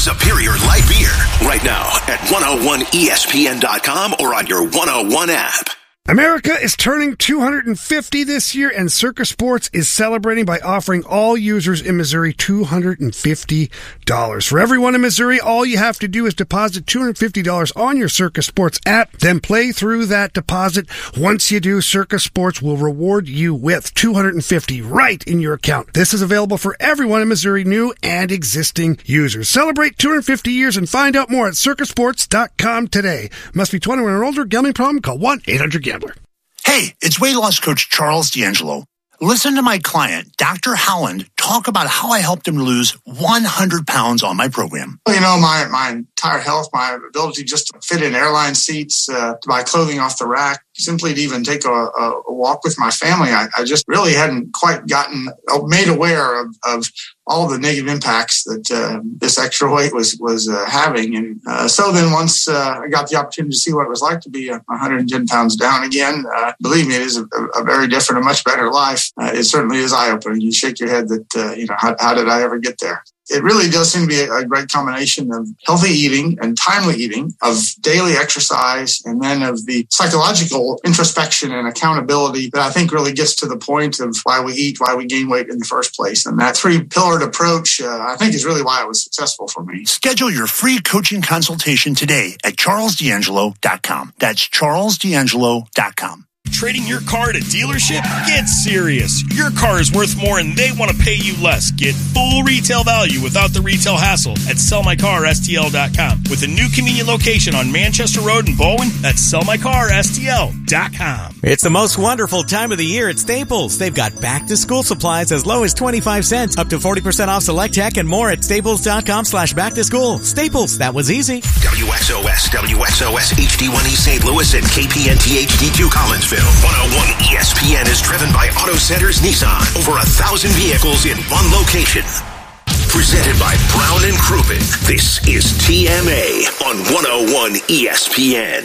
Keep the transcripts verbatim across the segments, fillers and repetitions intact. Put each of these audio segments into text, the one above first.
superior light beer right now at one oh one E S P N dot com or on your one oh one app. America is turning two hundred fifty this year, and Circa Sports is celebrating by offering all users in Missouri two hundred fifty dollars. For everyone in Missouri, all you have to do is deposit two hundred fifty dollars on your Circa Sports app, then play through that deposit. Once you do, Circa Sports will reward you with two hundred fifty dollars right in your account. This is available for everyone in Missouri, new and existing users. Celebrate two hundred fifty years and find out more at circa sports dot com today. Must be twenty-one or older. Gambling problem? Call one eight hundred gambler. Hey, it's weight loss coach Charles D'Angelo. Listen to my client, Doctor Howland, talk about how I helped him lose one hundred pounds on my program. You know, my, my entire health, my ability just to fit in airline seats, uh, to buy clothing off the rack, simply to even take a, a, a walk with my family. I, I just really hadn't quite gotten made aware of, of all the negative impacts that uh, this extra weight was was uh, having. And uh, so then once uh, I got the opportunity to see what it was like to be one hundred ten pounds down again, uh, believe me, it is a, a very different, a much better life. Uh, it certainly is eye-opening. You shake your head that, uh, you know, how, how did I ever get there? It really does seem to be a, a great combination of healthy eating and timely eating, of daily exercise, and then of the psychological introspection and accountability that I think really gets to the point of why we eat, why we gain weight in the first place. And that three-pillared approach, uh, I think, is really why it was successful for me. Schedule your free coaching consultation today at charles d'angelo dot com. That's charles d'angelo dot com. Trading your car at a dealership? Get serious. Your car is worth more and they want to pay you less. Get full retail value without the retail hassle at sell my car S T L dot com. With a new convenient location on Manchester Road in Bowen, that's sell my car S T L dot com. It's the most wonderful time of the year at Staples. They've got back-to-school supplies as low as twenty-five cents, up to forty percent off select tech, and more at staples dot com slash back to school. Staples, that was easy. W X O S, W X O S H D one E Saint Louis, and K P N T H D two Collinsville. one oh one E S P N is driven by Auto Centers Nissan. Over a thousand vehicles in one location. Presented by Brown and Crouppen. This is T M A on one oh one E S P N.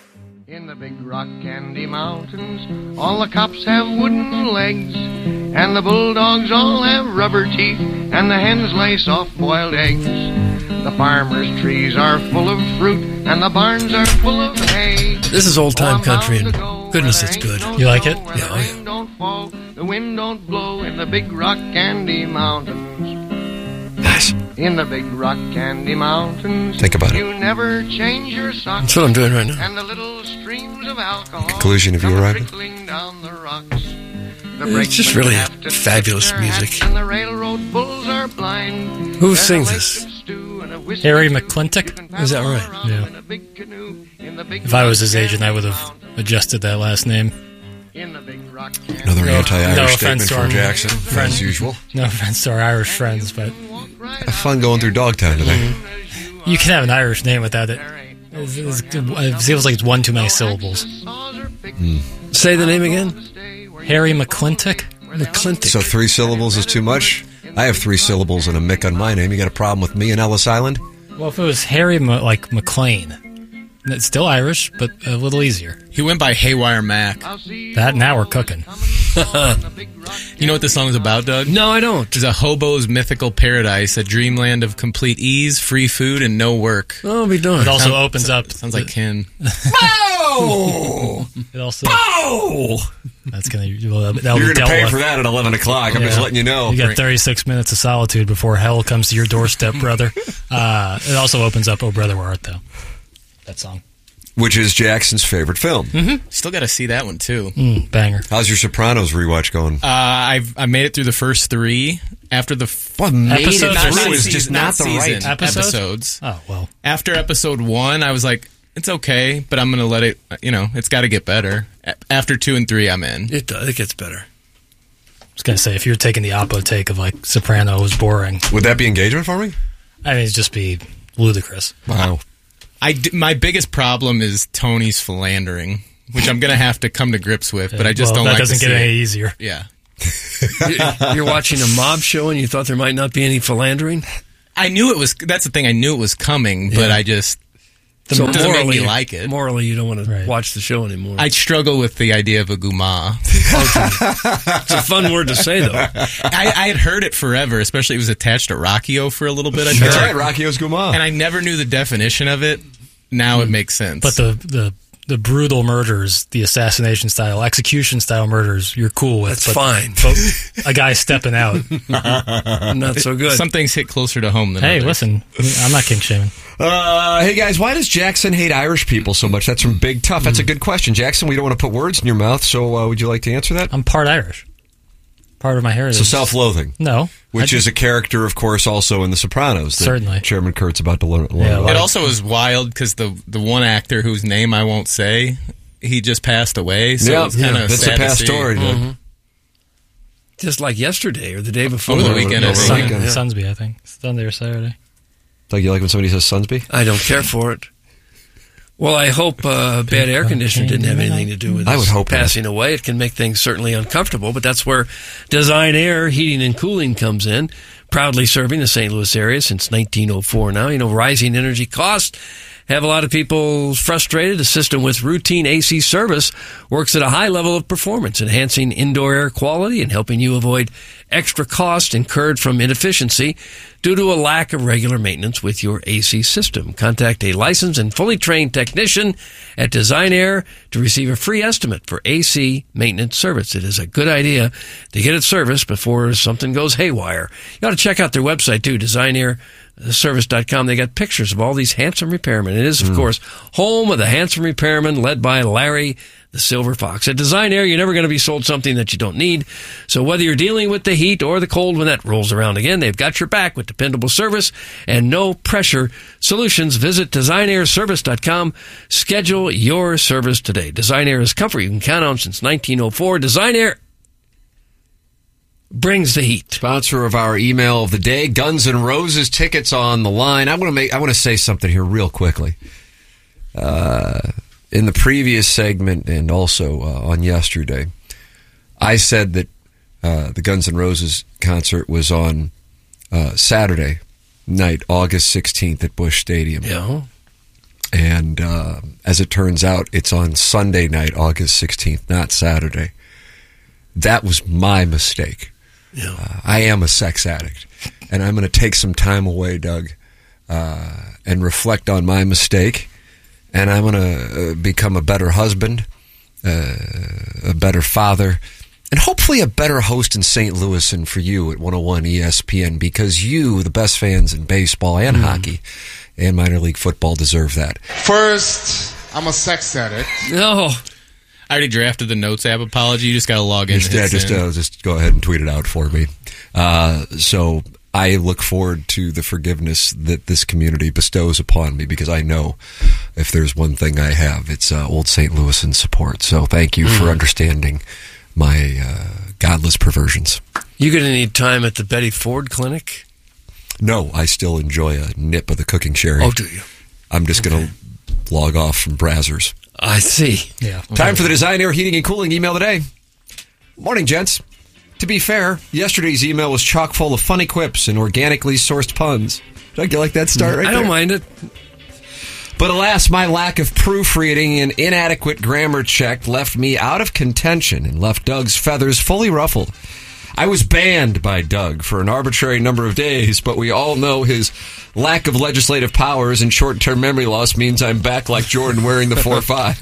In the big rock candy mountains, all the cops have wooden legs, and the bulldogs all have rubber teeth, and the hens lay soft-boiled eggs. The farmers' trees are full of fruit, and the barns are full of hay. This is old-time country, and goodness, it's good. You like it? Yeah, oh, yeah. Don't fall, the wind don't blow in the big rock candy mountains. Nice. In the big rock candy mountains, think about it. You never change your socks. That's what I'm doing right now. And the little streams of alcohol conclusion of you arriving. Down the rocks. It's just really fabulous music. And the railroad bulls are blind. Who sings this? Harry McClintock? Is that right? Yeah. If I was his agent, I would have adjusted that last name. Another no, anti-Irish no statement from Jackson, friend, as usual. No offense to our Irish friends, but... Have fun going through Dogtown today. Mm-hmm. You can have an Irish name without it. It's, it's, it feels like it's one too many syllables. Mm. Say the name again. Harry McClintock? McClintock. So three syllables is too much? I have three syllables and a Mick on my name. You got a problem with me and Ellis Island? Well, if it was Harry, like, McLean... It's still Irish, but a little easier. He went by Haywire Mac. That, now we're cooking. You know what this song is about, Doug? No, I don't. It's a hobo's mythical paradise, a dreamland of complete ease, free food, and no work. Oh, be done. It also Sound, opens up... Sounds like Ken. Pow! It also... Pow! That's going to... Well, that'll You're going to pay with. for that at eleven o'clock. I'm yeah. just letting you know. You got thirty-six minutes of solitude before hell comes to your doorstep, brother. Uh, it also opens up Oh Brother Where Art Thou. That song. Which is Jackson's favorite film. Mm-hmm. Still got to see that one, too. Mm, banger. How's your Sopranos rewatch going? Uh, I've I made it through the first three. After the what made episodes it not, through not is season, just not, not the season, right episodes? episodes. Oh, well. After episode one, I was like, it's okay, but I'm going to let it, you know, it's got to get better. After two and three, I'm in. It does. It gets better. I was going to say, if you're taking the oppo take of, like, Sopranos boring. Would that be engagement for me? I mean, it'd just be ludicrous. Wow. I d- my biggest problem is Tony's philandering, which I'm going to have to come to grips with, but I just well, don't that like doesn't to get see any it. easier. Yeah. You're watching a mob show and you thought there might not be any philandering? I knew it was, that's the thing, I knew it was coming, but yeah. I just, The so doesn't morally, make me like it. Morally, you don't want to watch the show anymore. I struggle with the idea of a guma. It's a fun word to say, though. I, I had heard it forever, especially it was attached to Rockio for a little bit. I That's right, Rockio's guma. And I never knew the definition of it. Now mm. it makes sense. But the, the the brutal murders, the assassination style, execution style murders, you're cool with. That's but, fine. But a guy stepping out, not so good. Some things hit closer to home than hey, others. listen, I'm not king shaming. Uh, hey guys, why does Jackson hate Irish people so much? That's from Big Tough. That's a good question, Jackson. We don't want to put words in your mouth, so uh, would you like to answer that? I'm part Irish. Part of my heritage. So self-loathing. No. Which I is a character, of course, also in The Sopranos. That Certainly. Chairman Kurt's about to learn. Yeah, learn it also is wild because the the one actor whose name I won't say, he just passed away. So yeah, it's kind of yeah. That's sad a past to see. story. Mm-hmm. Just like yesterday or the day before. Over the weekend, I Sun, think. yeah. Sunsby, I think. Sunday or Saturday. Like you like when somebody says Sunsby? I don't care for it. Well, I hope uh, bad air conditioning didn't have anything to do with I would his hope passing away. It can make things certainly uncomfortable, but that's where Design Air Heating and Cooling comes in, proudly serving the Saint Louis area since nineteen oh four now. You know, rising energy costs have a lot of people frustrated. A system with routine A C service works at a high level of performance, enhancing indoor air quality and helping you avoid extra cost incurred from inefficiency due to a lack of regular maintenance with your A C system. Contact a licensed and fully trained technician at Design Air to receive a free estimate for A C maintenance service. It is a good idea to get it serviced before something goes haywire. You ought to check out their website too, design air service dot com. They got pictures of all these handsome repairmen. It is, of mm. course, home of the handsome repairman led by Larry the Silver Fox. At Design Air, you're never going to be sold something that you don't need. So whether you're dealing with the heat or the cold when that rolls around again, they've got your back with dependable service and no pressure solutions. Visit design air service dot com. Schedule your service today. Design Air is comfort you can count on since nineteen oh four. Design Air brings the heat. Sponsor of our email of the day, Guns N' Roses tickets on the line. I want to make I want to say something here real quickly. Uh In the previous segment and also uh, on yesterday, I said that uh, the Guns N' Roses concert was on uh, Saturday night, August sixteenth at Busch Stadium. Yeah. And uh, as it turns out, it's on Sunday night, August sixteenth, not Saturday. That was my mistake. Yeah. Uh, I am a sex addict, and I'm going to take some time away, Doug, uh, and reflect on my mistake. And I'm going to uh, become a better husband, uh, a better father, and hopefully a better host in Saint Louis and for you at one oh one E S P N, because you, the best fans in baseball and mm. hockey and minor league football, deserve that. First, I'm a sex addict. No. I already drafted the Notes app apology. You just got to log in. Just, yeah, just, uh, just go ahead and tweet it out for me. Uh, so I look forward to the forgiveness that this community bestows upon me, because I know if there's one thing I have, it's uh, old Saint Louis in support. So thank you mm. for understanding my uh, godless perversions. You going to need time at the Betty Ford Clinic? No, I still enjoy a nip of the cooking sherry. Oh, do you? I'm just okay. going to log off from Brazzers. I see. Yeah. Time for the Design Air Heating and Cooling email today. Morning, gents. To be fair, yesterday's email was chock full of funny quips and organically sourced puns. Don't you like that start right I there? don't mind it. But alas, my lack of proofreading and inadequate grammar check left me out of contention and left Doug's feathers fully ruffled. I was banned by Doug for an arbitrary number of days, but we all know his lack of legislative powers and short-term memory loss means I'm back like Jordan wearing the four five.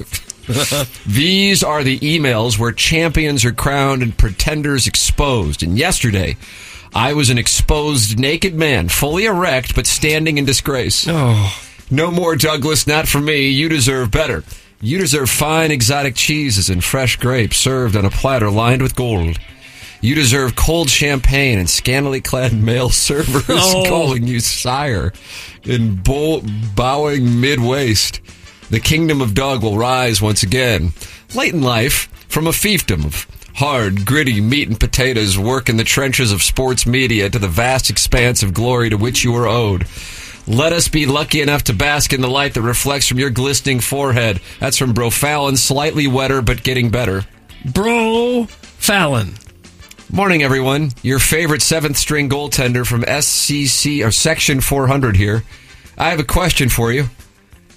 These are the emails where champions are crowned and pretenders exposed. And yesterday, I was an exposed naked man, fully erect, but standing in disgrace. Oh. No more, Douglas, not for me. You deserve better. You deserve fine exotic cheeses and fresh grapes served on a platter lined with gold. You deserve cold champagne and scantily clad male servers oh. calling you sire in bow- bowing mid-waist. The kingdom of Doug will rise once again. Late in life, from a fiefdom of hard, gritty meat and potatoes work in the trenches of sports media to the vast expanse of glory to which you are owed. Let us be lucky enough to bask in the light that reflects from your glistening forehead. That's from Bro Fallon, slightly wetter but getting better. Bro Fallon. Morning, everyone. Your favorite seventh-string goaltender from S C C or Section four hundred here. I have a question for you.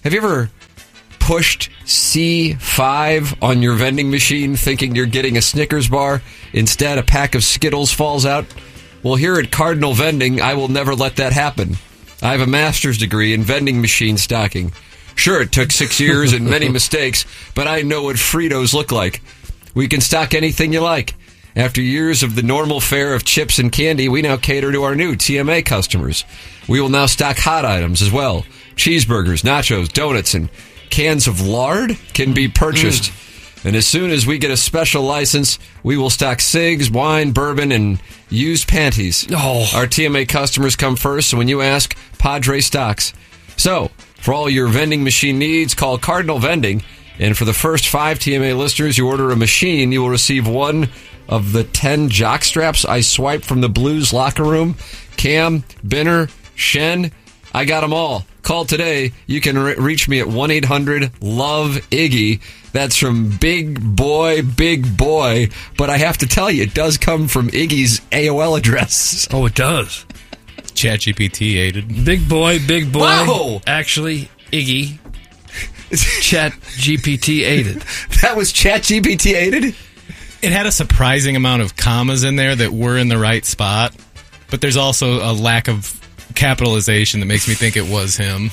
Have you ever pushed C five on your vending machine thinking you're getting a Snickers bar? Instead, a pack of Skittles falls out? Well, here at Cardinal Vending, I will never let that happen. I have a master's degree in vending machine stocking. Sure, it took six years and many mistakes, but I know what Fritos look like. We can stock anything you like. After years of the normal fare of chips and candy, we now cater to our new T M A customers. We will now stock hot items as well. Cheeseburgers, nachos, donuts, and cans of lard can be purchased. Mm. And as soon as we get a special license, we will stock cigs, wine, bourbon, and used panties. Oh. Our T M A customers come first, so when you ask, Padre stocks. So, for all your vending machine needs, call Cardinal Vending. And for the first five T M A listeners, you order a machine, you will receive one of the ten jock straps I swiped from the Blues locker room. Cam, Benner, Shen, I got them all. Call today. You can re- reach me at one eight hundred love Iggy. That's from Big Boy, Big Boy. But I have to tell you, it does come from Iggy's A O L address. Oh, it does. ChatGPT aided. Big Boy, Big Boy. Whoa! Actually, Iggy. ChatGPT aided. That was ChatGPT aided? It had a surprising amount of commas in there that were in the right spot, but there's also a lack of capitalization that makes me think it was him.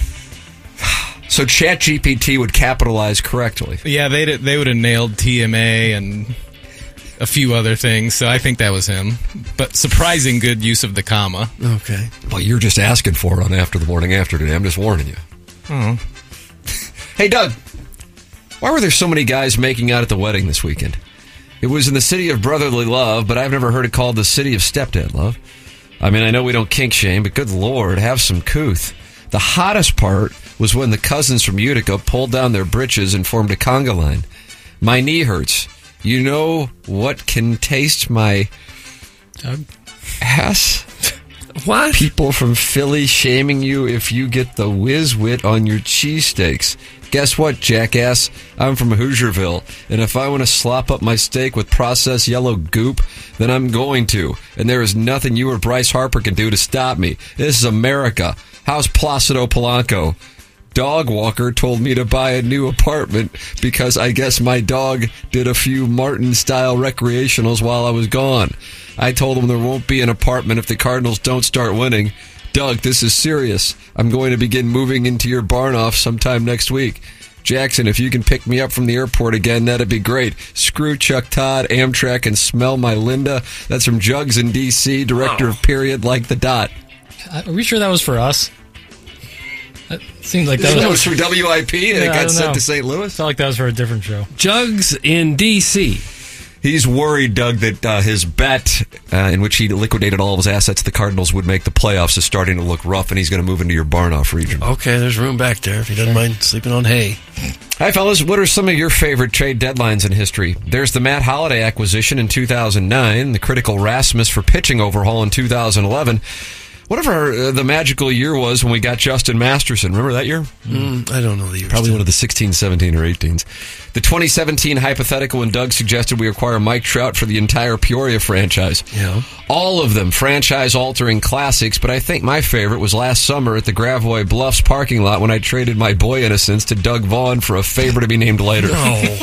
So ChatGPT would capitalize correctly. Yeah, they they would have nailed T M A and a few other things, so I think that was him. But surprising good use of the comma. Okay. Well, you're just asking for it on After the Morning After today. I'm just warning you. Oh. Hey, Doug, why were there so many guys making out at the wedding this weekend? It was in the city of brotherly love, but I've never heard it called the city of stepdad love. I mean, I know we don't kink shame, but good Lord, have some couth. The hottest part was when the cousins from Utica pulled down their britches and formed a conga line. My knee hurts. You know what can taste my Doug? ass? What? People from Philly shaming you if you get the whiz-wit on your cheesesteaks. Guess what, jackass? I'm from Hoosierville, and if I want to slop up my steak with processed yellow goop, then I'm going to. And there is nothing you or Bryce Harper can do to stop me. This is America. How's Placido Polanco? Dog walker told me to buy a new apartment because I guess my dog did a few Martin-style recreationals while I was gone. I told him there won't be an apartment if the Cardinals don't start winning. Doug, this is serious. I'm going to begin moving into your barn off sometime next week. Jackson, if you can pick me up from the airport again, that'd be great. Screw Chuck Todd, Amtrak, and smell my Linda. That's from Jugs in D C, director oh. of Period Like the Dot. Are we sure that was for us? It seemed like that was, that was for W I P and yeah, it got sent know. to Saint Louis? Felt like that was for a different show. Jugs in D C. He's worried, Doug, that uh, his bet uh, in which he liquidated all of his assets, the Cardinals would make the playoffs, is starting to look rough, and he's going to move into your barn-off region. Okay, there's room back there if he doesn't mind sleeping on hay. Hi, fellas. What are some of your favorite trade deadlines in history? There's the Matt Holliday acquisition in two thousand nine, the critical Rasmus for pitching overhaul in two thousand eleven. Whatever uh, the magical year was when we got Justin Masterson. Remember that year? Mm, I don't know the year. Probably one of the sixteen, seventeen, or eighteens. The twenty seventeen hypothetical when Doug suggested we acquire Mike Trout for the entire Peoria franchise. Yeah. All of them franchise-altering classics, but I think my favorite was last summer at the Gravois Bluffs parking lot when I traded my boy innocence to Doug Vaughn for a favor to be named later. No.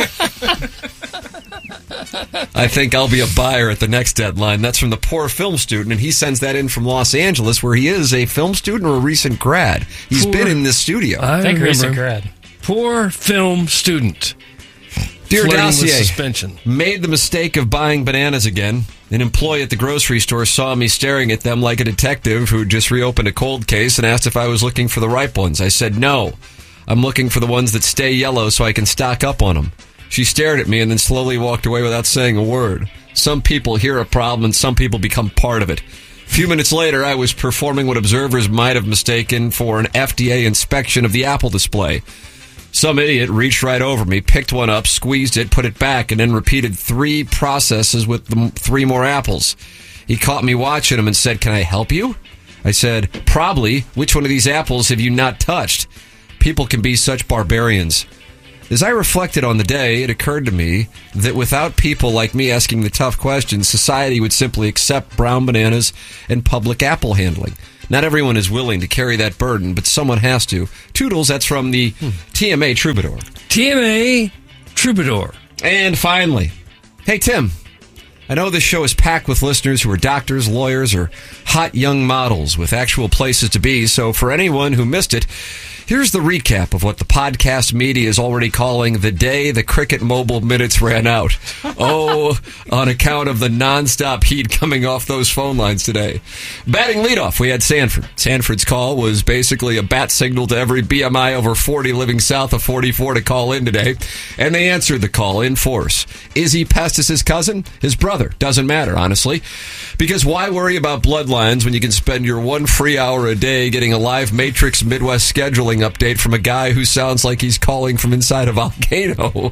I think I'll be a buyer at the next deadline. That's from the Poor Film Student, and he sends that in from Los Angeles, where he is a film student or a recent grad. He's Poor, been in this studio. I, I think remember. recent grad. Poor film student. Dear Flirting with Dossier, suspension. made the mistake of buying bananas again. An employee at the grocery store saw me staring at them like a detective who just reopened a cold case and asked if I was looking for the ripe ones. I said, no, I'm looking for the ones that stay yellow so I can stock up on them. She stared at me and then slowly walked away without saying a word. Some people hear a problem and some people become part of it. A few minutes later, I was performing what observers might have mistaken for an F D A inspection of the Apple display. Some idiot reached right over me, picked one up, squeezed it, put it back, and then repeated three processes with the three more apples. He caught me watching him and said, can I help you? I said, probably. Which one of these apples have you not touched? People can be such barbarians. As I reflected on the day, it occurred to me that without people like me asking the tough questions, society would simply accept brown bananas and public apple handling. Not everyone is willing to carry that burden, but someone has to. Toodles, that's from the hmm. T M A Troubadour. T M A Troubadour. And finally, hey, Tim, I know this show is packed with listeners who are doctors, lawyers, or hot young models with actual places to be, so for anyone who missed it, here's the recap of what the podcast media is already calling the day the Cricket Mobile minutes ran out. Oh, on account of the nonstop heat coming off those phone lines today. Batting leadoff, we had Sanford. Sanford's call was basically a bat signal to every B M I over forty living south of forty-four to call in today, and they answered the call in force. Izzy Pestis' cousin? His brother. Doesn't matter, honestly. Because why worry about bloodlines when you can spend your one free hour a day getting a live Matrix Midwest scheduling update from a guy who sounds like he's calling from inside a volcano?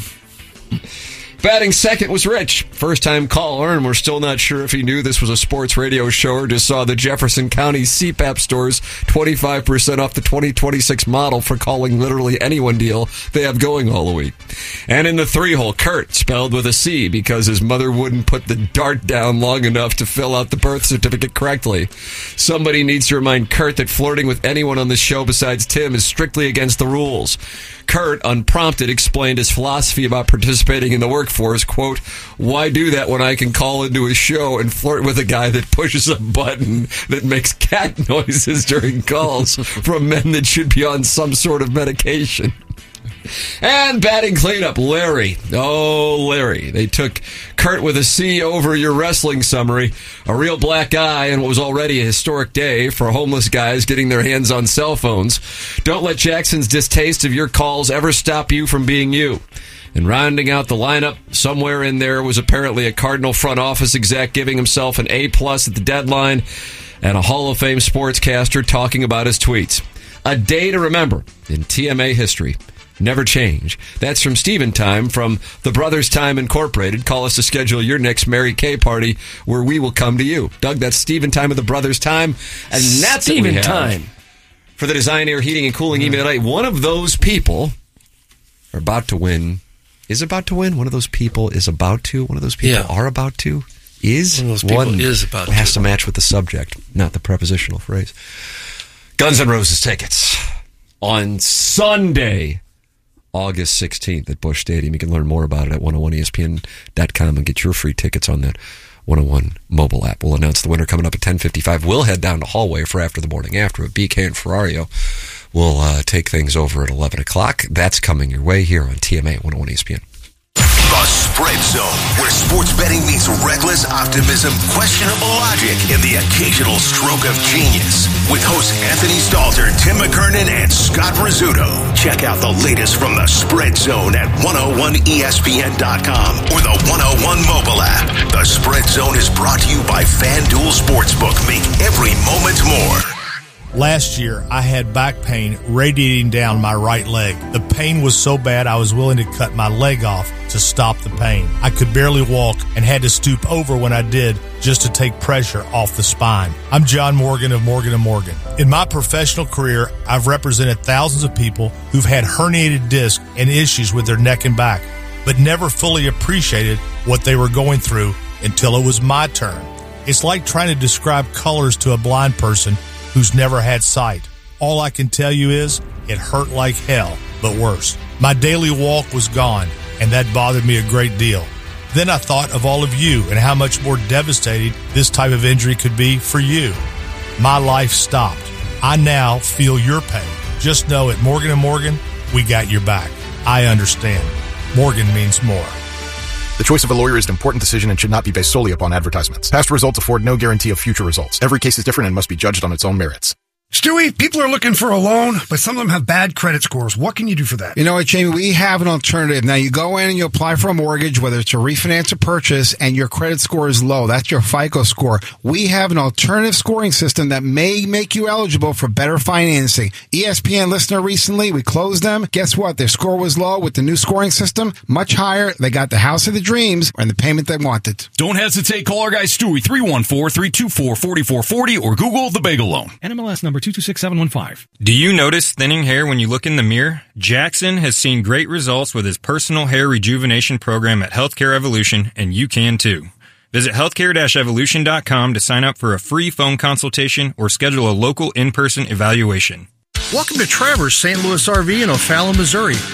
Batting second was Rich. First time caller, and we're still not sure if he knew this was a sports radio show or just saw the Jefferson County C PAP stores twenty-five percent off the twenty twenty-six model for calling literally anyone deal they have going all the week. And in the three hole, Kurt, spelled with a C because his mother wouldn't put the dart down long enough to fill out the birth certificate correctly. Somebody needs to remind Kurt that flirting with anyone on this show besides Tim is strictly against the rules. Kurt, unprompted, explained his philosophy about participating in the workforce. Quote, why do that when I can call into a show and flirt with a guy that pushes a button that makes cat noises during calls from men that should be on some sort of medication? And batting cleanup, Larry. Oh, Larry. They took Kurt with a C over your wrestling summary. A real black eye on what was already a historic day for homeless guys getting their hands on cell phones. Don't let Jackson's distaste of your calls ever stop you from being you. And rounding out the lineup, somewhere in there was apparently a Cardinal front office exec giving himself an A-plus at the deadline and a Hall of Fame sportscaster talking about his tweets. A day to remember in T M A history. Never change. That's from Steven Time from The Brothers Time Incorporated. Call us to schedule your next Mary Kay party where we will come to you. Doug, that's Steven Time of The Brothers Time. And that's Steven what we Time. have for the Design Air Heating and Cooling email tonight. One of those people are about to win. Is about to win. One of those people is about to. One of those people Yeah. are about to. Is One of those people one is about has to. to match with the subject, not the prepositional phrase. Guns N' Roses tickets on Sunday, August sixteenth at Busch Stadium. You can learn more about it at one oh one E S P N dot com and get your free tickets on that one oh one mobile app. We'll announce the winner coming up at ten fifty-five. We'll head down to Hallway for After the Morning After with B K and Ferrario. We'll uh, take things over at eleven o'clock. That's coming your way here on T M A one oh one E S P N. The Spread Zone, where sports betting meets reckless optimism, questionable logic, and the occasional stroke of genius. With hosts Anthony Stalter, Tim McKernan, and Scott Rizzuto. Check out the latest from the Spread Zone at one oh one E S P N dot com or the one oh one mobile app. The Spread Zone is brought to you by FanDuel Sportsbook. Make every moment more. Last year, I had back pain radiating down my right leg. The pain was so bad I was willing to cut my leg off to stop the pain. I could barely walk and had to stoop over when I did just to take pressure off the spine. I'm John Morgan of Morgan and Morgan. In my professional career, I've represented thousands of people who've had herniated discs and issues with their neck and back, but never fully appreciated what they were going through until it was my turn. It's like trying to describe colors to a blind person who's never had sight. All I can tell you is it hurt like hell, but worse. My daily walk was gone, and that bothered me a great deal. Then I thought of all of you and how much more devastating this type of injury could be for you. My life stopped. I now feel your pain. Just know at Morgan and Morgan, we got your back. I understand. Morgan means more. The choice of a lawyer is an important decision and should not be based solely upon advertisements. Past results afford no guarantee of future results. Every case is different and must be judged on its own merits. Stewie, people are looking for a loan, but some of them have bad credit scores. What can you do for that? You know what, Jamie? We have an alternative. Now, you go in and you apply for a mortgage, whether it's a refinance or purchase, and your credit score is low. That's your FICO score. We have an alternative scoring system that may make you eligible for better financing. E S P N listener recently, we closed them. Guess what? Their score was low. With the new scoring system, much higher. They got the house of the dreams and the payment they wanted. Don't hesitate. Call our guy Stewie, three one four, three two four, four four four zero, or Google the Bagel Loan. N M L S number two two six seven one five. Do you notice thinning hair when you look in the mirror? Jackson has seen great results with his personal hair rejuvenation program at Healthcare Evolution, and you can too. Visit healthcare dash evolution dot com to sign up for a free phone consultation or schedule a local in-person evaluation. Welcome to Traverse Saint Louis R V in O'Fallon, Missouri.